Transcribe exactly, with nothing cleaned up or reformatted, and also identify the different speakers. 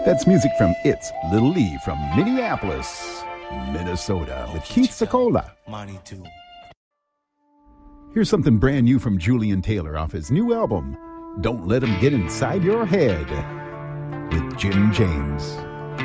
Speaker 1: That's music from It's Little Lee from Minneapolis, Minnesota, with Keith Secola. Here's something brand new from Julian Taylor off his new album, Don't Let 'Em Get Inside Your Head, with Jim James.